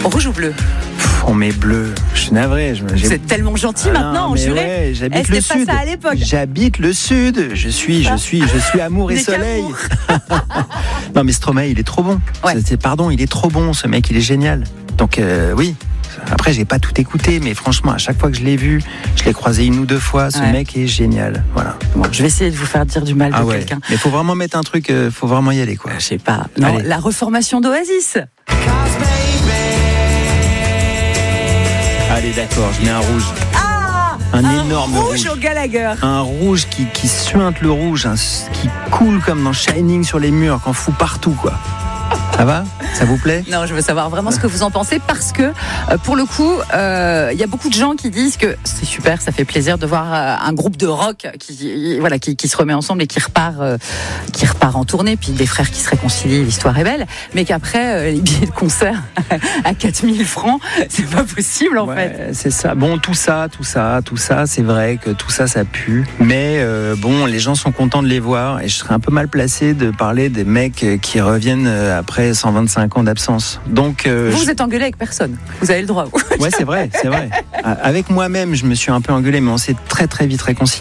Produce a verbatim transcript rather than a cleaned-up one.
Rouge ou bleu? Pff, on met bleu. Je suis navré. Je, Vous êtes tellement gentil ah maintenant, non, on mais jurait. ouais, j'habite Eh, le c'était sud. pas ça à l'époque. J'habite le sud. Je suis, je suis, je suis amour et Des soleil. qu'amour. Non, mais Stromae, il est trop bon. Ouais. C'est, pardon, il est trop bon. Ce mec, il est génial. Donc euh, oui. Après, j'ai pas tout écouté, mais franchement, à chaque fois que je l'ai vu, je l'ai croisé une ou deux fois. Ce Ouais. mec est génial. Voilà. Bon, je vais essayer de vous faire dire du mal Ah de ouais. quelqu'un. Mais faut vraiment mettre un truc. Euh, faut vraiment y aller, quoi. Je sais pas. Non, Allez. la reformation d'Oasis. Allez, d'accord. Je mets un rouge. Ah, Un énorme rouge, rouge. au Gallagher. Un rouge qui, qui suinte le rouge, un, qui coule comme dans Shining sur les murs, qu'on fout partout, quoi. Ça va? Ça vous plaît? Non, je veux savoir vraiment ce que vous en pensez parce que, euh, pour le coup, il euh, y a beaucoup de gens qui disent que c'est super, ça fait plaisir de voir euh, un groupe de rock qui, voilà, qui, qui se remet ensemble et qui repart, euh, qui repart en tournée, puis des frères qui se réconcilient, l'histoire est belle, mais qu'après, euh, les billets de concert à quatre mille francs, c'est pas possible en Ouais, fait. c'est ça. Bon, tout ça, tout ça, tout ça, c'est vrai que tout ça, ça pue. Mais euh, bon, les gens sont contents de les voir et je serais un peu mal placé de parler des mecs qui reviennent après cent vingt-cinq ans d'absence. Donc, euh, Vous, je... vous êtes engueulé avec personne. Vous avez le droit. ouais, c'est vrai, c'est vrai. Avec moi-même, je me suis un peu engueulé, mais on s'est très très vite réconcilié.